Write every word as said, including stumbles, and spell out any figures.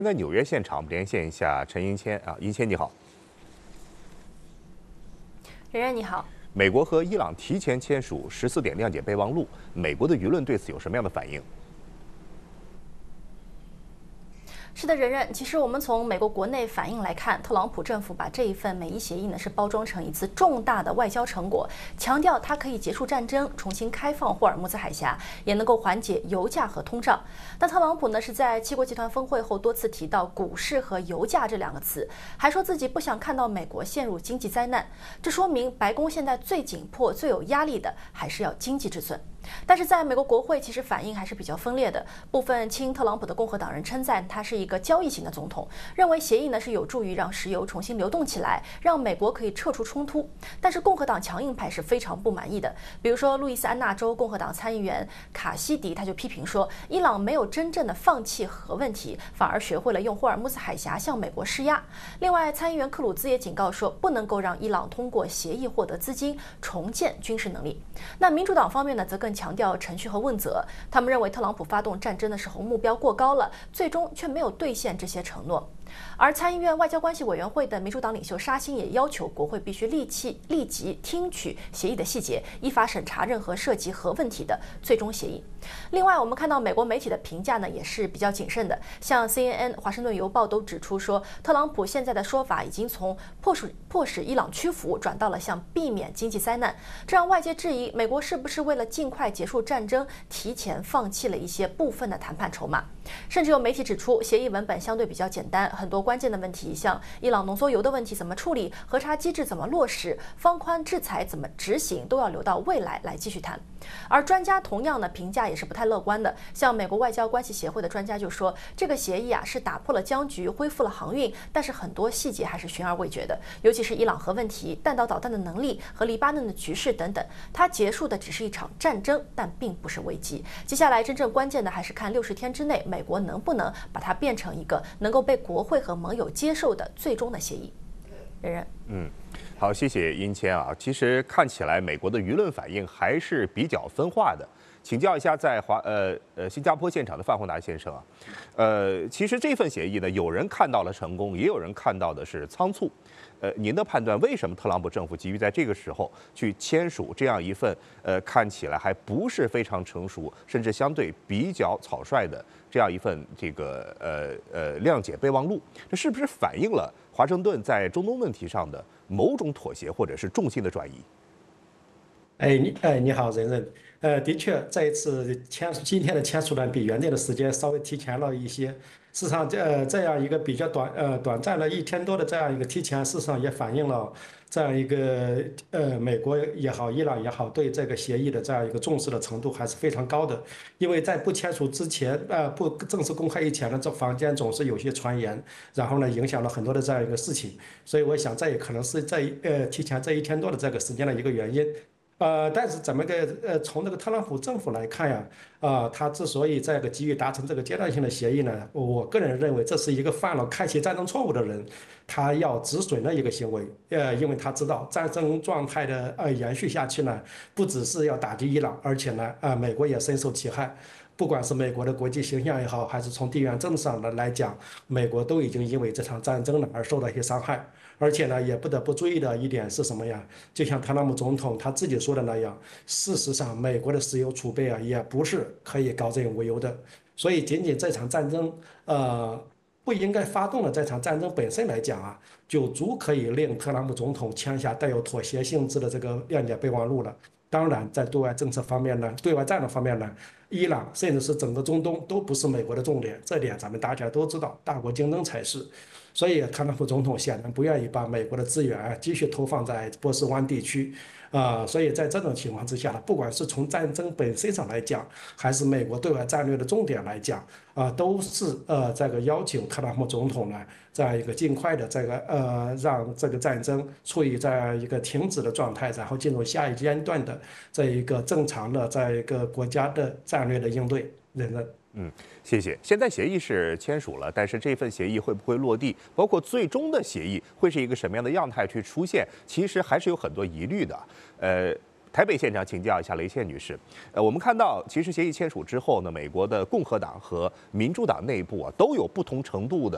在纽约现场，我们连线一下陈英谦啊，英谦你好。 冉冉你好。 美国和伊朗提前签署十四点谅解备忘录，美国的舆论对此有什么样的反应？ 是的，冉冉，其实我们从美国国内反应来看，特朗普政府把这一份美伊协议呢是包装成一次重大的外交成果，强调它可以结束战争，重新开放霍尔木兹海峡，也能够缓解油价和通胀。但特朗普呢是在七国集团峰会后多次提到股市和油价这两个词，还说自己不想看到美国陷入经济灾难。这说明白宫现在最紧迫、最有压力的还是要经济止损。但是在美国国会，其实反应还是比较分裂的。部分亲特朗普的共和党人称赞他是一个交易型的总统，认为协议呢是有助于让石油重新流动起来，让美国可以撤出冲突。但是共和党强硬派是非常不满意的。比如说路易斯安那州共和党参议员卡西迪他就批评说，伊朗没有真正的放弃核问题，反而学会了用霍尔木兹海峡向美国施压。另外，参议员克鲁兹也警告说，不能够让伊朗通过协议获得资金重建军事能力。那民主党方面呢，则更强调程序和问责，他们认为特朗普发动战争的时候目标过高了，最终却没有兑现这些承诺。而参议院外交关系委员会的民主党领袖沙欣也要求国会必须立即立即听取协议的细节，依法审查任何涉及核问题的最终协议。另外，我们看到美国媒体的评价呢也是比较谨慎的，像 C N N、华盛顿邮报都指出说，特朗普现在的说法已经从迫使迫使伊朗屈服，转到了向避免经济灾难，这让外界质疑美国是不是为了尽快结束战争，提前放弃了一些部分的谈判筹码。甚至有媒体指出，协议文本相对比较简单，很多关键的问题，像伊朗浓缩铀的问题怎么处理，核查机制怎么落实，放宽制裁怎么执行，都要留到未来来继续谈。而专家同样呢评价也是不太乐观的，像美国外交关系协会的专家就说，这个协议啊是打破了僵局，恢复了航运，但是很多细节还是悬而未决的，尤其是伊朗核问题、弹道导弹的能力和黎巴嫩的局势等等，它结束的只是一场战争，但并不是危机。接下来真正关键的还是看六十天之内美国能不能把它变成一个能够被国会和盟友接受的最终的协议。冉冉， 嗯。好，谢谢英谦啊。其实看起来美国的舆论反应还是比较分化的。请教一下在华呃呃新加坡现场的范宏达先生啊，呃，其实这份协议呢，有人看到了成功，也有人看到的是仓促。呃，您的判断，为什么特朗普政府急于在这个时候去签署这样一份呃看起来还不是非常成熟，甚至相对比较草率的这样一份这个呃呃谅解备忘录？这是不是反映了华盛顿在中东问题上的某种妥协或者是重心的转移？ 哎，你哎，你好，任任。呃，的确，这一次签署今天的签署呢，比原定的时间稍微提前了一些。事实上，这呃这样一个比较短呃短暂了一天多的这样一个提前，事实上也反映了这样一个呃美国也好，伊朗也好，对这个协议的这样一个重视的程度还是非常高的。因为在不签署之前，呃不正式公开以前呢，这坊间总是有些传言，然后呢影响了很多的这样一个事情。所以我想，这也可能是这呃提前这一天多的这个时间的一个原因。呃，但是怎么个呃，从这个特朗普政府来看呀，啊、他之所以这个急于达成这个阶段性的协议呢，我个人认为这是一个犯了开启战争错误的人，他要止损的一个行为。呃，因为他知道战争状态的呃延续下去呢，不只是要打击伊朗，而且呢，啊、呃，美国也深受其害。不管是美国的国际形象也好，还是从地缘政治上的来讲，美国都已经因为这场战争呢而受到一些伤害。而且呢，也不得不注意的一点是什么呀？就像特朗普总统他自己说的那样，事实上，美国的石油储备啊，也不是可以高枕无忧的。所以，仅仅这场战争，呃，不应该发动的这场战争本身来讲啊，就足可以令特朗普总统签下带有妥协性质的这个谅解备忘录了。当然，在对外政策方面呢，对外战略方面呢，伊朗甚至是整个中东都不是美国的重点，这点咱们大家都知道，大国竞争才是。所以，特朗普总统显然不愿意把美国的资源继续投放在波斯湾地区，啊、呃，所以在这种情况之下，不管是从战争本身上来讲，还是美国对外战略的重点来讲，啊、呃，都是呃这个要求特朗普总统呢，这样一个尽快的这个呃让这个战争处于这样一个停止的状态，然后进入下一阶段的这一个正常的这一个国家的战略的应对，认认。 嗯，谢谢。现在协议是签署了，但是这份协议会不会落地，包括最终的协议会是一个什么样的样态去出现，其实还是有很多疑虑的。呃，台北现场请教一下雷倩女士。呃，我们看到，其实协议签署之后呢，美国的共和党和民主党内部啊都有不同程度的